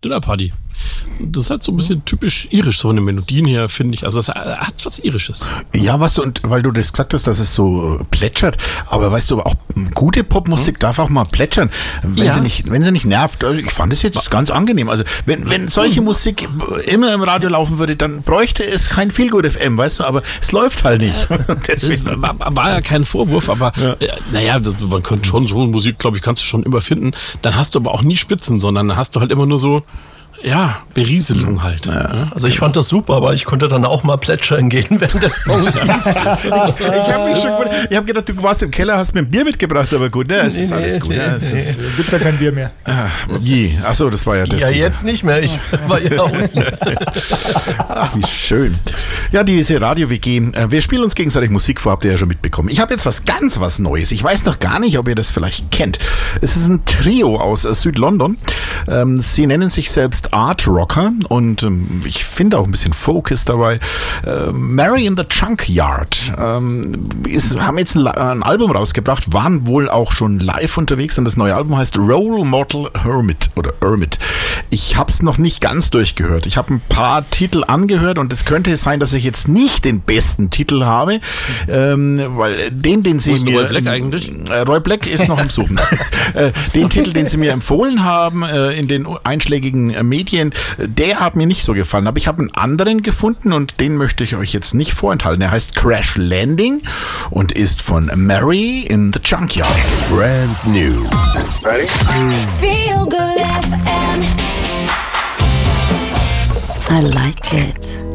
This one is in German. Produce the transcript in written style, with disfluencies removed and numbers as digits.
Dinnerparty. Das ist halt so ein bisschen typisch irisch, so eine Melodien her, finde ich. Also es hat was Irisches. Ja, weißt du, und weil du das gesagt hast, dass es so plätschert, aber weißt du, auch gute Popmusik darf auch mal plätschern, wenn sie nicht nervt. Also ich fand es jetzt ganz angenehm. Also wenn solche Musik immer im Radio laufen würde, dann bräuchte es kein Feelgood FM, weißt du, aber es läuft halt nicht. Deswegen war ja kein Vorwurf, aber naja, man könnte schon so Musik, glaube ich, kannst du schon immer finden. Dann hast du aber auch nie Spitzen, sondern dann hast du halt immer nur so Berieselung halt. Ja. Also ich fand das super, aber ich konnte dann auch mal plätschern gehen, wenn der Song lief. Ich habe gedacht, du warst im Keller, hast mir ein Bier mitgebracht, aber gut, es ist alles gut. Gibt's ja kein Bier mehr. Achso, das war ja das. Ja, jetzt nicht mehr, ich war ja unten. Ach, wie schön. Ja, diese Radio-WG, wir spielen uns gegenseitig Musik vor, habt ihr ja schon mitbekommen. Ich habe jetzt was Neues. Ich weiß noch gar nicht, ob ihr das vielleicht kennt. Es ist ein Trio aus Südlondon. Sie nennen sich selbst Art Rocker und ich finde auch ein bisschen Folk ist dabei. Mary in the Junkyard haben jetzt ein Album rausgebracht, waren wohl auch schon live unterwegs und das neue Album heißt Role Mortal Hermit oder Hermit. Ich habe es noch nicht ganz durchgehört. Ich habe ein paar Titel angehört und es könnte sein, dass ich jetzt nicht den besten Titel habe, weil den sie mir... Roy Black eigentlich? Roy Black ist noch am Suchen. Den Titel, den sie mir empfohlen haben in den einschlägigen Medien, der hat mir nicht so gefallen. Aber ich habe einen anderen gefunden und den möchte ich euch jetzt nicht vorenthalten. Er heißt Crash Landing und ist von Mary in the Junkyard. Brand new. Ready? Feel Good FM. I like it.